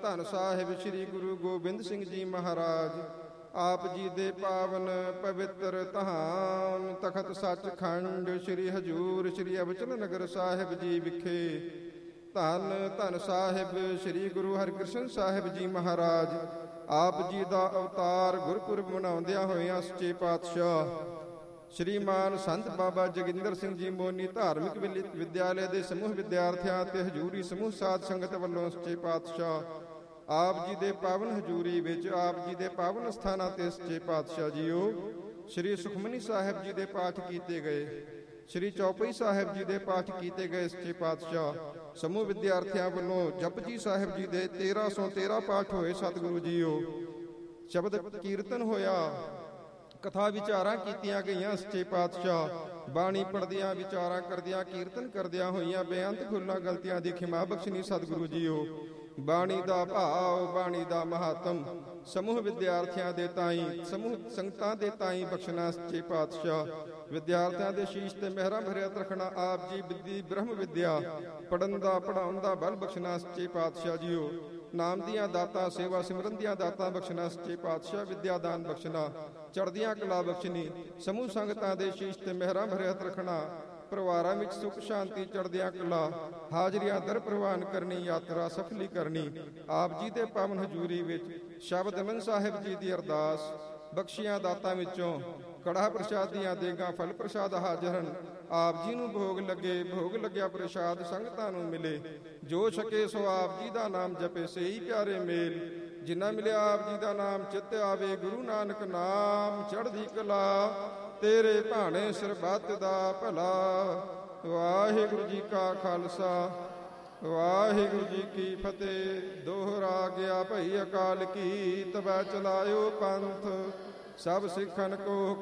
ਧੰਨ ਸਾਹਿਬ ਸ੍ਰੀ ਗੁਰੂ ਗੋਬਿੰਦ ਸਿੰਘ ਜੀ ਮਹਾਰਾਜ। ਆਪ ਜੀ ਦੇ ਪਾਵਨ ਪਵਿੱਤਰ ਧਾਮ ਤਖਤ ਸੱਚਖੰਡ ਸ੍ਰੀ ਹਜੂਰ ਸ੍ਰੀ ਅਬਚਲ ਨਗਰ ਸਾਹਿਬ ਜੀ ਵਿਖੇ ਧੰਨ ਧੰਨ ਸਾਹਿਬ ਸ੍ਰੀ ਗੁਰੂ ਹਰਿਕ੍ਰਿਸ਼ਨ ਸਾਹਿਬ ਜੀ ਮਹਾਰਾਜ ਆਪ ਜੀ ਦਾ ਅਵਤਾਰ ਗੁਰਪੁਰਬ ਮਨਾਉਂਦਿਆਂ ਹੋਇਆਂ ਸੱਚੇ ਪਾਤਸ਼ਾਹ ਸ਼੍ਰੀਮਾਨ ਸੰਤ ਬਾਬਾ ਜੋਗਿੰਦਰ ਸਿੰਘ ਜੀ ਮੋਨੀ ਧਾਰਮਿਕ ਵਿਦਿਆਲੇ ਦੇ ਸਮੂਹ ਵਿਦਿਆਰਥੀਆਂ ਤੇ ਹਜੂਰੀ ਸਮੂਹ ਸਾਧ ਸੰਗਤ ਵੱਲੋਂ ਸੱਚੇ ਪਾਤਸ਼ਾਹ ਆਪ ਜੀ ਦੇ ਪਾਵਨ ਹਜੂਰੀ ਵਿੱਚ ਆਪ ਜੀ ਦੇ ਪਾਵਨ ਸਥਾਨਾਂ ਤੇ ਸੱਚੇ ਪਾਤਸ਼ਾਹ ਜੀਓ ਸ੍ਰੀ ਸੁਖਮਨੀ ਸਾਹਿਬ ਜੀ ਦੇ ਪਾਠ ਕੀਤੇ ਗਏ, ਸ੍ਰੀ ਚੌਪਈ ਸਾਹਿਬ ਜੀ ਦੇ ਪਾਠ ਕੀਤੇ ਗਏ। ਸੱਚੇ ਪਾਤਸ਼ਾਹ ਸਮੂਹ ਵਿਦਿਆਰਥੀਆਂ ਵੱਲੋਂ ਜਪਜੀ ਸਾਹਿਬ ਜੀ ਦੇ 1313 ਪਾਠ ਹੋਏ। ਸਤਿਗੁਰੂ ਜੀਓ ਸ਼ਬਦ ਕੀਰਤਨ ਹੋਇਆ, ਕਥਾ ਵਿਚਾਰਾਂ ਕੀਤੀਆਂ ਗਈਆਂ। ਸੱਚੇ ਪਾਤਸ਼ਾਹ ਬਾਣੀ ਪੜ੍ਹਦਿਆਂ ਵਿਚਾਰਾਂ ਕਰਦਿਆਂ ਕੀਰਤਨ ਕਰਦਿਆਂ ਹੋਈਆਂ ਬੇਅੰਤ ਭੁੱਲਾਂ ਗਲਤੀਆਂ ਦੀ ਖਿਮਾ ਬਖਸ਼ਣੀ। ਸਤਿਗੁਰੂ ਜੀਓ ਬਾਣੀ ਦਾ ਭਾਵ ਬਾਣੀ ਦਾ ਮਹਾਤਮ ਸਮੂਹ ਵਿਦਿਆਰਥੀਆਂ ਦੇ ਤਾਈਂ ਸਮੂਹ ਸੰਗਤਾਂ ਦੇ ਤਾਈਂ ਬਖਸ਼ਣਾ। ਸੱਚੇ ਪਾਤਸ਼ਾਹ ਵਿਦਿਆਰਥੀਆਂ ਦੇ ਸ਼ੀਸ਼ ਤੇ ਮਹਿਰਾਂ ਭਰਿਆ ਰੱਖਣਾ। ਆਪ ਜੀ ਵਿਧੀ ਬ੍ਰਹਮ ਵਿਦਿਆ ਪੜ੍ਹਨ ਦਾ ਪੜ੍ਹਾਉਣ ਦਾ ਬਲ ਬਖਸ਼ਣਾ। ਸੱਚੇ ਪਾਤਸ਼ਾਹ ਜੀਓ ਨਾਮ ਦੀਆਂ ਦਾਤਾਂ ਸੇਵਾ ਸਿਮਰਨ ਦੀਆਂ ਦਾਤਾਂ ਬਖਸ਼ਣਾ। ਸੱਚੇ ਪਾਤਸ਼ਾਹ ਵਿਦਿਆ ਦਾਨ ਬਖਸ਼ਣਾ, ਚੜ੍ਹਦੀਆਂ ਕਲਾ ਬਖਸ਼ਣੀ। ਸਮੂਹ ਸੰਗਤਾਂ ਦੇ ਸ਼ੀਸ਼ ਤੇ ਮਹਿਰਾਂ ਭਰਿਆ ਰੱਖਣਾ। ਪਰਿਵਾਰਾਂ ਵਿੱਚ ਸੁਖ ਸ਼ਾਂਤੀ ਚੜ੍ਹਦੀਆਂ ਕਲਾ ਹਾਜ਼ਰੀਆਂ ਦਰ ਪ੍ਰਵਾਨ ਕਰਨੀ, ਯਾਤਰਾ ਸਫਲੀ ਕਰਨੀ। ਆਪ ਜੀ ਦੇ ਪਾਵਨ ਹਜ਼ੂਰੀ ਵਿੱਚ ਸ਼ਬਦ ਅਮਨ ਸਾਹਿਬ ਜੀ ਦੀ ਅਰਦਾਸ ਬਖਸ਼ੀਆਂ ਦਾਤਾਂ ਵਿੱਚੋਂ ਕੜਾਹ ਪ੍ਰਸ਼ਾਦ ਦੀਆਂ ਦੇਗਾਂ ਫਲ ਪ੍ਰਸ਼ਾਦ ਹਾਜ਼ਰ ਹਨ। ਆਪ ਜੀ ਨੂੰ ਭੋਗ ਲੱਗੇ, ਭੋਗ ਲੱਗਿਆ ਪ੍ਰਸ਼ਾਦ ਸੰਗਤਾਂ ਨੂੰ ਮਿਲੇ। ਜੋ ਛਕੇ ਸੋ ਆਪ ਜੀ ਦਾ ਨਾਮ ਜਪੇ, ਸਹੀ ਪਿਆਰੇ ਮੇਲ। ਜਿਨ੍ਹਾਂ ਮਿਲਿਆ ਆਪ ਜੀ ਦਾ ਨਾਮ ਚਿੱਤ ਆਵੇ, ਗੁਰੂ ਨਾਨਕ ਨਾਮ ਚੜ੍ਹਦੀ ਕਲਾ। ਤੇਰੇ ਭਾਣੇ ਸਰਬੱਤ ਦਾ ਭਲਾ। ਵਾਹਿਗੁਰੂ ਜੀ ਕਾ ਖਾਲਸਾ ਵਾਹਿਗੁਰੂ ਜੀ ਕੀ ਫਤਿਹ। ਦੋਹਰਾ ਗਿਆ ਭਈ ਅਕਾਲ ਕੀ, ਤਬੈ ਚਲਾਇਓ ਪੰਥ। ਸਭ ਸਿੱਖਨ ਕੋ